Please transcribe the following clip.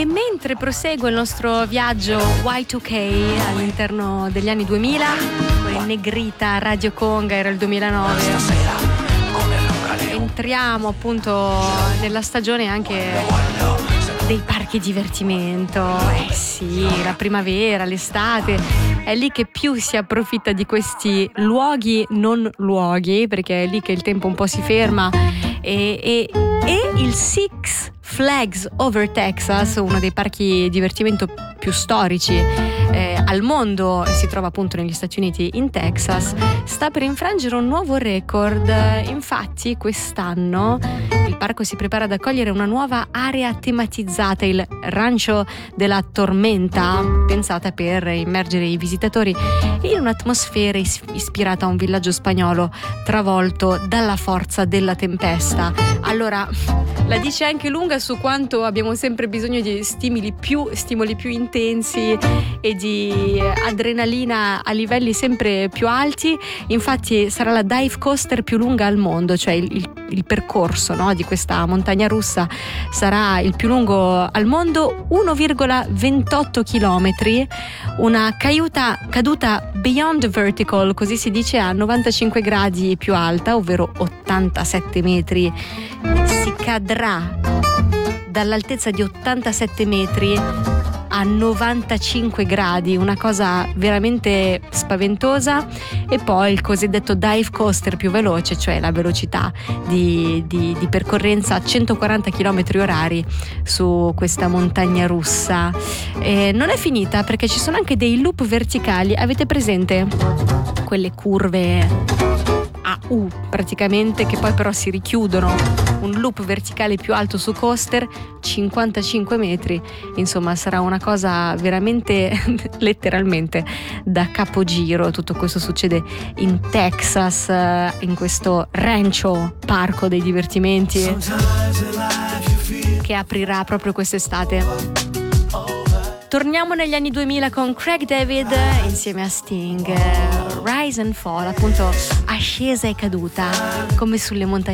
E mentre prosegue il nostro viaggio Y2K all'interno degli anni 2000, con Negrita, Radio Conga, era il 2009, entriamo appunto nella stagione anche dei parchi divertimento. Sì, la primavera, l'estate, è lì che più si approfitta di questi luoghi non luoghi, perché è lì che il tempo un po' si ferma e il Six Flags Over Texas, uno dei parchi divertimento più storici al mondo, si trova appunto negli Stati Uniti, in Texas, sta per infrangere un nuovo record. Infatti quest'anno il parco si prepara ad accogliere una nuova area tematizzata, il Rancho della Tormenta, pensata per immergere i visitatori in un'atmosfera ispirata a un villaggio spagnolo travolto dalla forza della tempesta. Allora, la dice anche lunga su quanto abbiamo sempre bisogno di stimoli più intensi e di adrenalina a livelli sempre più alti. Infatti sarà la dive coaster più lunga al mondo, cioè il percorso, no, di questa montagna russa sarà il più lungo al mondo, 1,28 chilometri, una caduta beyond vertical, così si dice, a 95 gradi più alta, ovvero 87 metri. Si cadrà dall'altezza di 87 metri a 95 gradi, una cosa veramente spaventosa. E poi il cosiddetto dive coaster più veloce, cioè la velocità di percorrenza a 140 km/h su questa montagna russa. Non è finita, perché ci sono anche dei loop verticali. Avete presente quelle curve a U praticamente, che poi però si richiudono? Un loop verticale più alto su coaster, 55 metri, insomma sarà una cosa veramente letteralmente da capogiro. Tutto questo succede in Texas, in questo rancho, parco dei divertimenti, che aprirà proprio quest'estate. Torniamo negli anni 2000 con Craig David insieme a Sting, Rise and Fall, appunto ascesa e caduta come sulle montagne